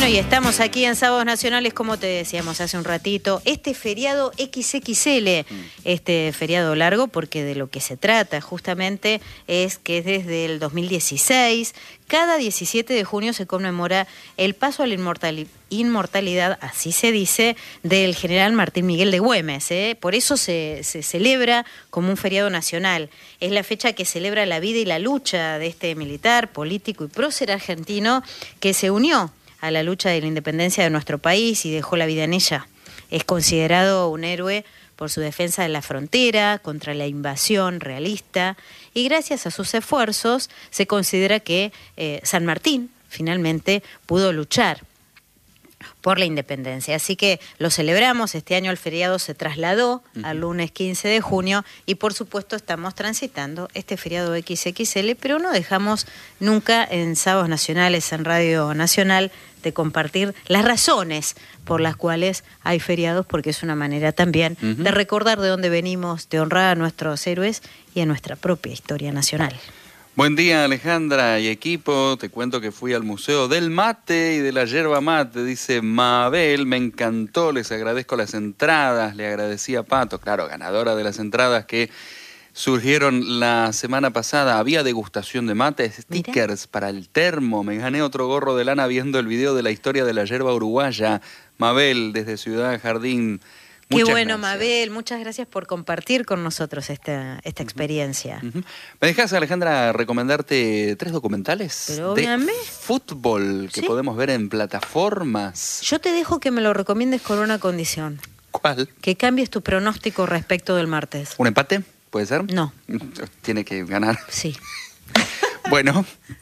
Bueno, y estamos aquí en Sábados Nacionales, como te decíamos hace un ratito, este feriado XXL, este feriado largo, porque de lo que se trata justamente es que desde el 2016, cada 17 de junio se conmemora el paso a la inmortalidad, así se dice, del general Martín Miguel de Güemes. Por eso se celebra como un feriado nacional. Es la fecha que celebra la vida y la lucha de este militar, político y prócer argentino que se unió a la lucha de la independencia de nuestro país y dejó la vida en ella. Es considerado un héroe por su defensa de la frontera, contra la invasión realista, y gracias a sus esfuerzos se considera que San Martín finalmente pudo luchar por la independencia. Así que lo celebramos, este año el feriado se trasladó al lunes 15 de junio y por supuesto estamos transitando este feriado XXL, pero no dejamos nunca en Sábados Nacionales, en Radio Nacional, de compartir las razones por las cuales hay feriados, porque es una manera también de recordar de dónde venimos, de honrar a nuestros héroes y a nuestra propia historia nacional. Buen día, Alejandra y equipo. Te cuento que fui al Museo del Mate y de la Yerba Mate, dice Mabel. Me encantó, les agradezco las entradas. Le agradecí a Pato, claro, ganadora de las entradas que surgieron la semana pasada. Había degustación de mate, stickers para el termo. Me gané otro gorro de lana viendo el video de la historia de la yerba uruguaya. Mabel, desde Ciudad Jardín. Qué bueno, gracias. Mabel, muchas gracias por compartir con nosotros esta experiencia. ¿Me dejas, Alejandra, recomendarte 3 documentales de fútbol que podemos ver en plataformas? Yo te dejo que me lo recomiendes con una condición. ¿Cuál? Que cambies tu pronóstico respecto del martes. ¿Un empate? ¿Puede ser? No. Tiene que ganar. Sí. Bueno,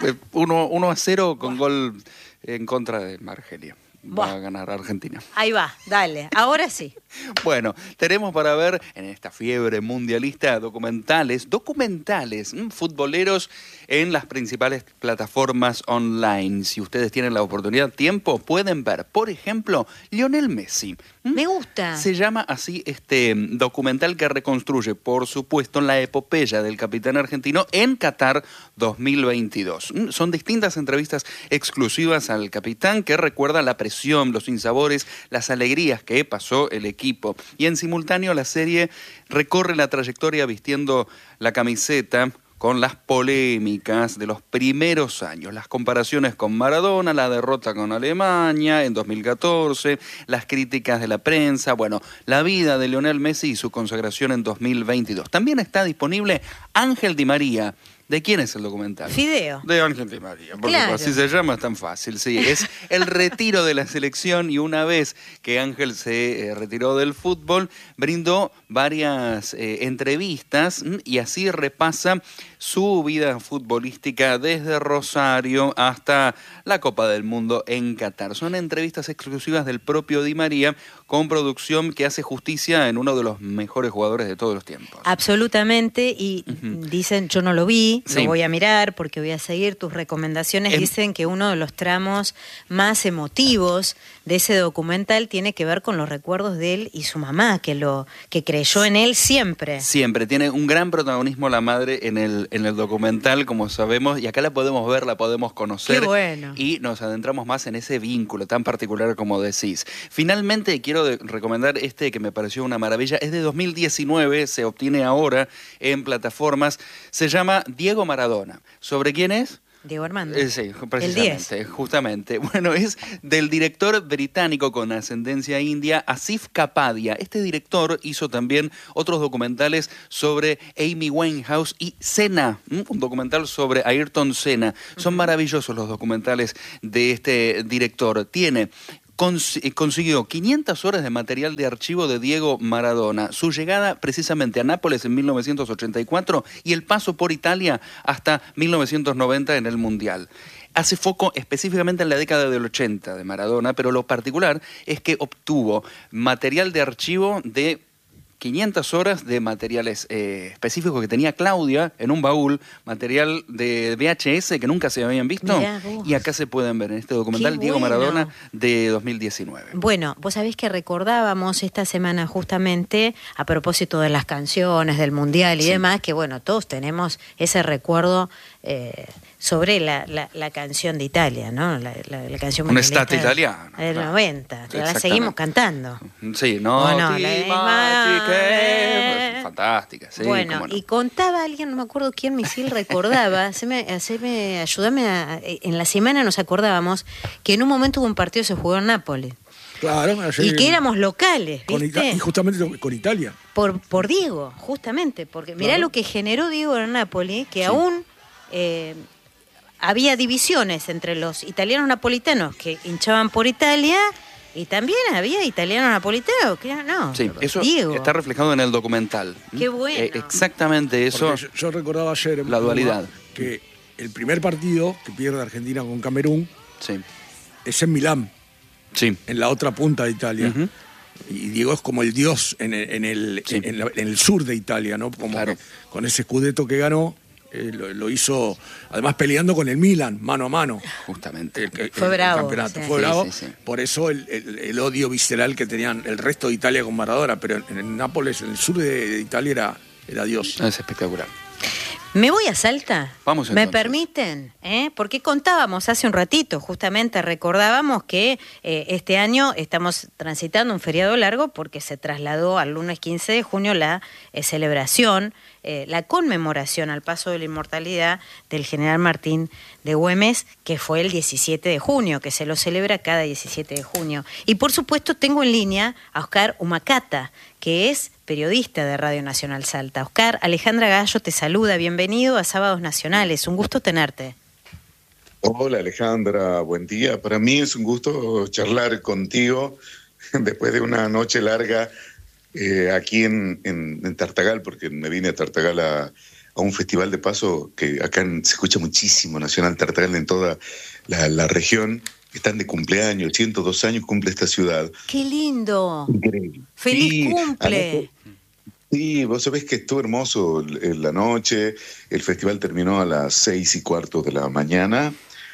1-0 con gol en contra de Margelia. Va a ganar Argentina. Ahí va, dale, ahora sí. Bueno, tenemos para ver en esta fiebre mundialista documentales futboleros en las principales plataformas online. Si ustedes tienen la oportunidad, tiempo, pueden ver, por ejemplo, Lionel Messi. Me gusta. Se llama así este documental que reconstruye, por supuesto, la epopeya del capitán argentino en Qatar 2022. Son distintas entrevistas exclusivas al capitán que recuerda la presión, los sinsabores, las alegrías que pasó el equipo. Y en simultáneo la serie recorre la trayectoria vistiendo la camiseta con las polémicas de los primeros años, las comparaciones con Maradona, la derrota con Alemania en 2014, las críticas de la prensa, bueno, la vida de Lionel Messi y su consagración en 2022. También está disponible Ángel Di María. ¿De quién es el documental? Fideo. De Ángel Di María, porque claro, así se llama, es tan fácil, sí. Es el retiro de la selección y una vez que Ángel se retiró del fútbol, brindó varias entrevistas y así repasa su vida futbolística desde Rosario hasta la Copa del Mundo en Qatar. Son entrevistas exclusivas del propio Di María con producción que hace justicia en uno de los mejores jugadores de todos los tiempos. Absolutamente, y dicen, yo no lo vi, sí, lo voy a mirar porque voy a seguir tus recomendaciones. Dicen que uno de los tramos más emotivos de ese documental tiene que ver con los recuerdos de él y su mamá, que creyó en él siempre. Siempre, tiene un gran protagonismo la madre en el documental, como sabemos, y acá la podemos ver, la podemos conocer. Qué bueno. Y nos adentramos más en ese vínculo tan particular como decís. Finalmente, quiero recomendar este que me pareció una maravilla, es de 2019, se obtiene ahora en plataformas, se llama Diego Maradona. ¿Sobre quién es? Diego Armando. Sí, precisamente, justamente. Bueno, es del director británico con ascendencia india, Asif Kapadia. Este director hizo también otros documentales sobre Amy Winehouse y Senna, un documental sobre Ayrton Senna. Son maravillosos los documentales de este director. Consiguió 500 horas de material de archivo de Diego Maradona, su llegada precisamente a Nápoles en 1984 y el paso por Italia hasta 1990 en el Mundial. Hace foco específicamente en la década del 80 de Maradona, pero lo particular es que obtuvo material de archivo de 500 horas de materiales específicos que tenía Claudia en un baúl, material de VHS que nunca se habían visto. Y acá se pueden ver en este documental Diego Maradona de 2019. Bueno, vos sabés que recordábamos esta semana justamente a propósito de las canciones del Mundial y demás, que bueno, todos tenemos ese recuerdo sobre la canción de Italia, ¿no? La canción un estate italiano. Del 90. La seguimos cantando. Sí, no, fantástica. Sí, bueno, y contaba alguien, no me acuerdo quién, Misil recordaba, ayúdame, en la semana nos acordábamos que en un momento hubo un partido que se jugó en Nápoles. Claro, y que éramos locales, ¿viste? Y justamente con Italia. Por Diego, justamente, porque mirá lo que generó Diego en Nápoles, que aún había divisiones entre los italianos napolitanos que hinchaban por Italia y también había italianos napolitanos que no. Sí, eso Diego. está reflejado en el documental. Qué bueno. Exactamente eso. Yo recordaba ayer la dualidad. Que el primer partido que pierde Argentina con Camerún es en Milán. Sí. En la otra punta de Italia. Uh-huh. Y Diego es como el dios en el sur de Italia, ¿no? Como que con ese scudetto que ganó, lo hizo, además peleando con el Milan, mano a mano. Justamente. Fue bravo. El campeonato. Fue bravo. Sí. Por eso el odio visceral que tenían el resto de Italia con Maradona, pero en Nápoles, en el sur de Italia, era Dios. Es espectacular. Me voy a Salta. Vamos entonces. ¿Me permiten? Porque contábamos hace un ratito, justamente recordábamos que este año estamos transitando un feriado largo porque se trasladó al lunes 15 de junio la celebración, la conmemoración al paso de la inmortalidad del general Martín de Güemes, que fue el 17 de junio, que se lo celebra cada 17 de junio. Y por supuesto tengo en línea a Oscar Humacata, que es periodista de Radio Nacional Salta. Oscar, Alejandra Gallo te saluda, bienvenido a Sábados Nacionales, un gusto tenerte. Hola Alejandra, buen día. Para mí es un gusto charlar contigo después de una noche larga aquí en Tartagal, porque me vine a Tartagal a un festival de paso que acá se escucha muchísimo, Nacional Tartagal en toda la región. Están de cumpleaños, 102 años cumple esta ciudad. ¡Qué lindo! Increíble. ¡Feliz cumple! Sí, vos sabés que estuvo hermoso la noche, el festival terminó a las 6:15 de la mañana,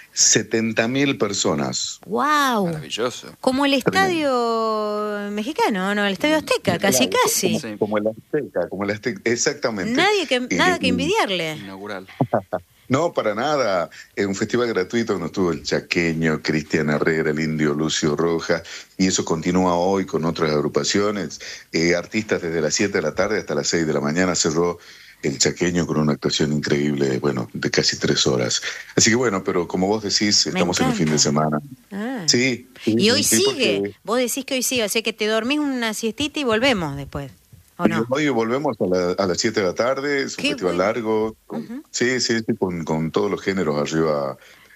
70.000 personas. ¡Wow! Maravilloso. Como el estadio mexicano, ¿no? El estadio Azteca, casi. Como el Azteca, exactamente. Nada que envidiarle. Inaugural. No, para nada. Es un festival gratuito donde estuvo el chaqueño, Cristian Herrera, el indio Lucio Rojas, y eso continúa hoy con otras agrupaciones. Artistas desde las 7 de la tarde hasta las 6 de la mañana cerró el chaqueño con una actuación increíble, de casi 3 horas. Así que pero como vos decís, estamos en el fin de semana. Sí. Y hoy sigue. Porque vos decís que hoy sigue, o sea que te dormís una siestita y volvemos después. ¿O no? Hoy volvemos a las 7 de la tarde, es un festival largo. Uh-huh. Sí, con todos los géneros arriba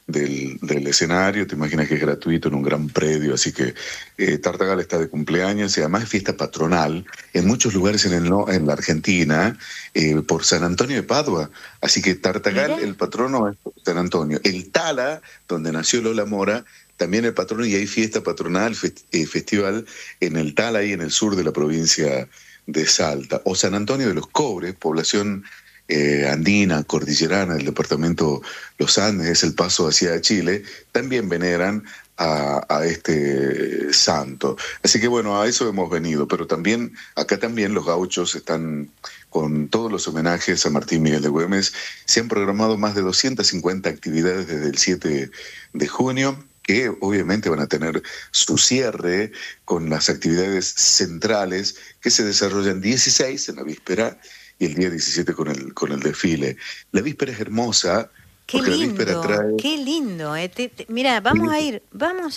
del escenario. Te imaginas que es gratuito en un gran predio, así que Tartagal está de cumpleaños y además es fiesta patronal en muchos lugares en la Argentina por San Antonio de Padua. Así que Tartagal, el patrono es San Antonio. El Tala, donde nació Lola Mora, también el patrono, y hay fiesta patronal, festival en el Tala, ahí en el sur de la provincia de Salta, o San Antonio de los Cobres, población andina, cordillerana del departamento Los Andes, es el paso hacia Chile, también veneran a este santo. Así que a eso hemos venido, pero acá también los gauchos están con todos los homenajes a Martín Miguel de Güemes. Se han programado más de 250 actividades desde el 7 de junio, que obviamente van a tener su cierre con las actividades centrales que se desarrollan 16 en la víspera y el día 17 con el desfile. La víspera es hermosa. Qué porque lindo, la víspera trae... qué lindo. Mira, vamos a ir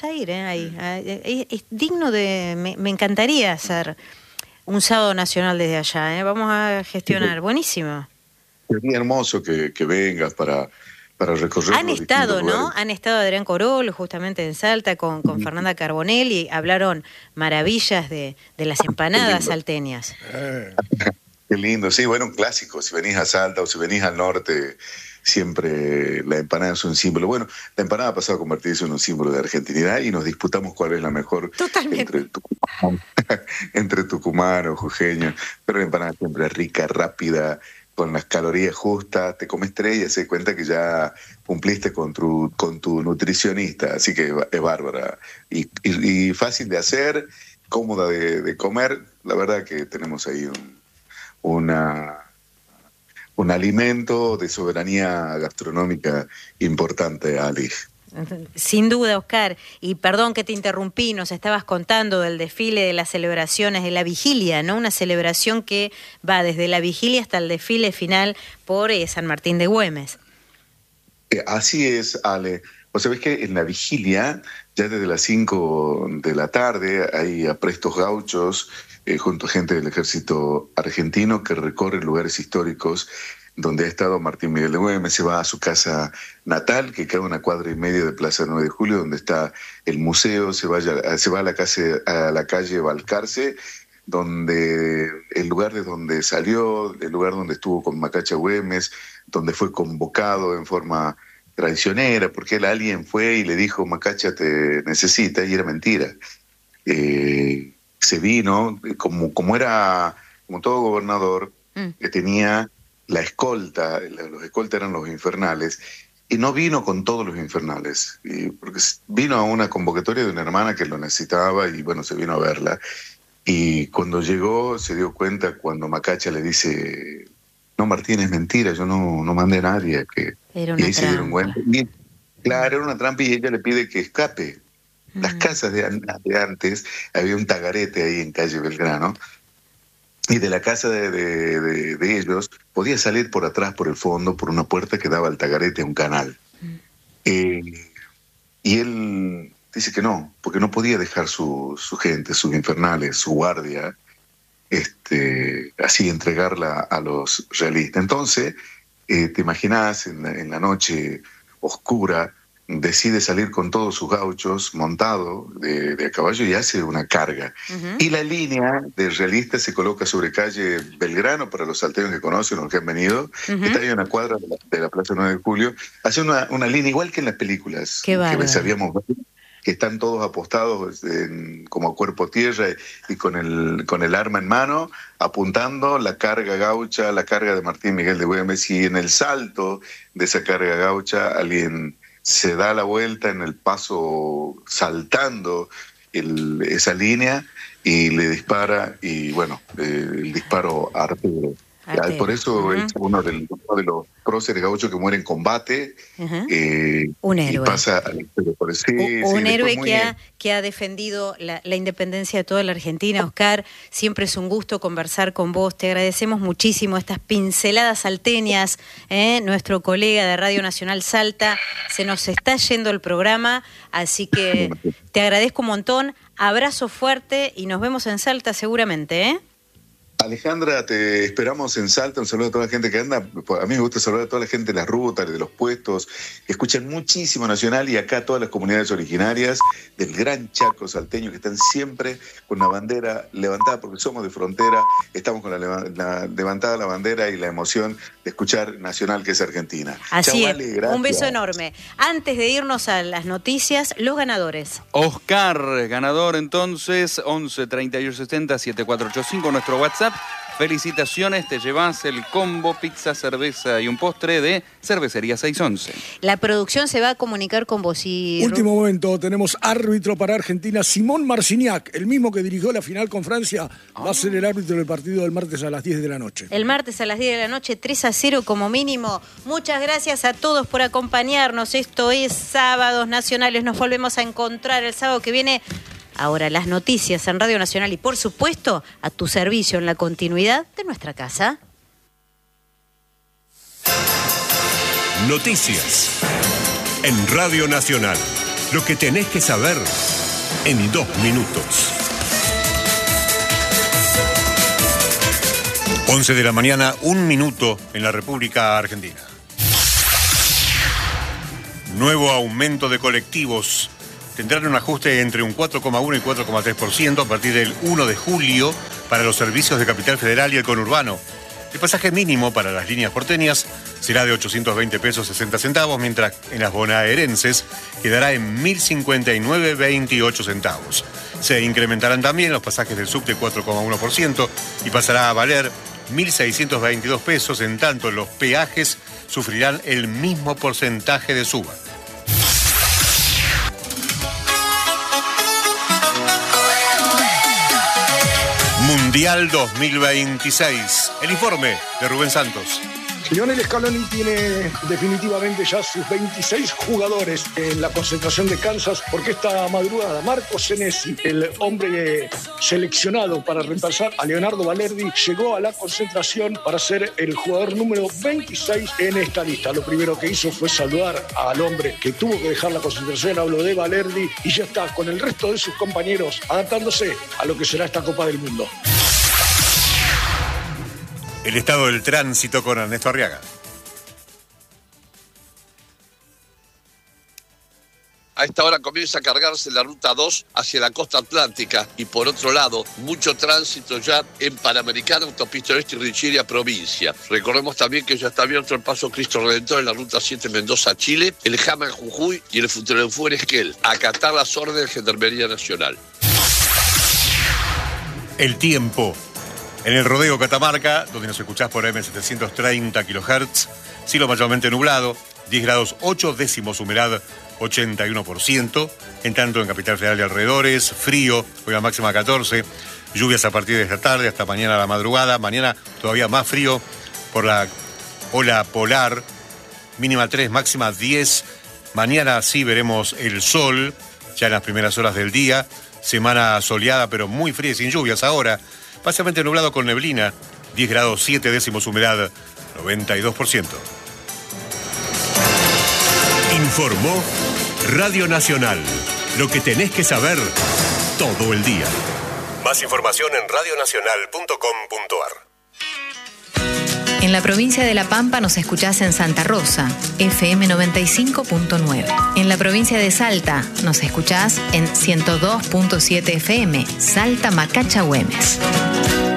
ahí. Es digno de... Me encantaría hacer un sábado nacional desde allá. Vamos a gestionar. Buenísimo. Sería hermoso que vengas para recorrer. Han estado, ¿no? Han estado Adrián Corol, justamente en Salta, con Fernanda Carbonell, y hablaron maravillas de las empanadas salteñas. Qué lindo, sí, un clásico. Si venís a Salta o si venís al norte, siempre la empanada es un símbolo. La empanada ha pasado a convertirse en un símbolo de argentinidad y nos disputamos cuál es la mejor. Totalmente. Entre tucumano, jujeño, pero la empanada siempre es rica, rápida, con las calorías justas, te comes 3 y se cuenta que ya cumpliste con tu nutricionista, así que es bárbara y fácil de hacer, cómoda de comer. La verdad que tenemos ahí una un alimento de soberanía gastronómica importante, Ali. Sin duda, Oscar, y perdón que te interrumpí, nos estabas contando del desfile de las celebraciones de la vigilia, ¿no? Una celebración que va desde la vigilia hasta el desfile final por San Martín de Güemes. Así es, Ale. Vos sabés que en la vigilia, ya desde las 5 de la tarde, hay aprestos gauchos junto a gente del ejército argentino que recorren lugares históricos donde ha estado Martín Miguel de Güemes. Se va a su casa natal, que queda a 1,5 cuadras de Plaza 9 de Julio, donde está el museo. Se va a la calle Balcarce, donde el lugar de donde salió, el lugar donde estuvo con Macacha Güemes, donde fue convocado en forma traicionera, porque alguien fue y le dijo, Macacha te necesita, y era mentira. Se vino, como todo gobernador, que tenía la escolta, los escoltas eran los infernales, y no vino con todos los infernales, porque vino a una convocatoria de una hermana que lo necesitaba, y bueno, se vino a verla, y cuando llegó se dio cuenta cuando Macacha le dice, no, Martín, es mentira, yo no mandé a nadie. Era una y ahí se dieron cuenta. Claro, era una trampa, y ella le pide que escape. Las casas de antes, había un tagarete ahí en calle Belgrano, y de la casa de ellos podía salir por atrás, por el fondo, por una puerta que daba al tagarete a un canal. Y él dice que no, porque no podía dejar su gente, sus infernales, su guardia, así entregarla a los realistas. Entonces, te imaginás, en la noche oscura, decide salir con todos sus gauchos montado de a caballo y hace una carga. Y la línea de realistas se coloca sobre calle Belgrano, para los salteños que conocen o los que han venido, que está ahí a 1 cuadra de la Plaza 9 de Julio. Hace una línea igual que en las películas que sabíamos ver, que están todos apostados como cuerpo tierra y con el arma en mano, apuntando la carga gaucha, la carga de Martín Miguel de Güemes, y en el salto de esa carga gaucha alguien se da la vuelta en el paso saltando esa línea y le dispara, y bueno, el disparo artero. Por eso es uno de los próceres gauchos que muere en combate. Un héroe. Y pasa a la historia por eso. Un héroe que ha defendido la independencia de toda la Argentina. Oscar, siempre es un gusto conversar con vos. Te agradecemos muchísimo estas pinceladas salteñas. Nuestro colega de Radio Nacional Salta, se nos está yendo el programa, así que te agradezco un montón. Abrazo fuerte y nos vemos en Salta seguramente, Alejandra, te esperamos en Salta. Un saludo a toda la gente que anda. A mí me gusta saludar a toda la gente de las rutas, de los puestos, que escuchan muchísimo Nacional, y acá todas las comunidades originarias del Gran Chaco salteño, que están siempre con la bandera levantada, porque somos de frontera. Estamos con la levantada la bandera y la emoción de escuchar Nacional, que es Argentina. Así Chau, es. Ale, gracias. Un beso enorme. Antes de irnos a las noticias, los ganadores. Oscar, ganador entonces, 11 38 70 7485, nuestro WhatsApp. Felicitaciones, te llevas el combo pizza, cerveza y un postre de Cervecería 611. La producción se va a comunicar con vos y... Último momento, tenemos árbitro para Argentina, Simón Marciniak, el mismo que dirigió la final con Francia, va a ser el árbitro del partido del martes a las 10 de la noche. El martes a las 10 de la noche, 3-0 como mínimo. Muchas gracias a todos por acompañarnos. Esto es Sábados Nacionales. Nos volvemos a encontrar el sábado que viene. Ahora las noticias en Radio Nacional y, por supuesto, a tu servicio en la continuidad de nuestra casa. Noticias en Radio Nacional. Lo que tenés que saber en 2 minutos. 11 de la mañana, 1 minuto en la República Argentina. Nuevo aumento de colectivos. Tendrán un ajuste entre un 4,1 y 4,3% a partir del 1 de julio para los servicios de Capital Federal y el conurbano. El pasaje mínimo para las líneas porteñas será de 820 pesos 60 centavos, mientras en las bonaerenses quedará en 1.059,28 centavos. Se incrementarán también los pasajes del subte 4,1% y pasará a valer 1.622 pesos, en tanto los peajes sufrirán el mismo porcentaje de suba. Mundial 2026. El informe de Rubén Santos. Lionel Scaloni tiene definitivamente ya sus 26 jugadores en la concentración de Kansas, porque esta madrugada Marco Senesi, el hombre seleccionado para reemplazar a Leonardo Balerdi, llegó a la concentración para ser el jugador número 26 en esta lista. Lo primero que hizo fue saludar al hombre que tuvo que dejar la concentración, hablo de Balerdi, y ya está con el resto de sus compañeros adaptándose a lo que será esta Copa del Mundo. El estado del tránsito con Ernesto Arriaga. A esta hora comienza a cargarse la ruta 2 hacia la costa atlántica y por otro lado, mucho tránsito ya en Panamericana, Autopista Oeste y Richiria, provincia. Recordemos también que ya está abierto el paso Cristo Redentor en la ruta 7 Mendoza-Chile, el Jama en Jujuy y el Futrelefú en Esquel. Acatar las órdenes de Gendarmería Nacional. El tiempo. En el Rodeo Catamarca, donde nos escuchás por AM730 kHz, cielo mayormente nublado, 10 grados 8 décimos, humedad 81%. En tanto, en Capital Federal y alrededores, frío, hoy la máxima 14, lluvias a partir de esta tarde hasta mañana a la madrugada. Mañana todavía más frío por la ola polar, mínima 3, máxima 10. Mañana sí veremos el sol, ya en las primeras horas del día. Semana soleada, pero muy fría y sin lluvias ahora. Parcialmente nublado con neblina, 10 grados 7 décimos, humedad 92%. Informó Radio Nacional. Lo que tenés que saber todo el día. Más información en radionacional.com.ar. En la provincia de La Pampa nos escuchás en Santa Rosa, FM 95.9. En la provincia de Salta nos escuchás en 102.7 FM, Salta Macacha Güemes.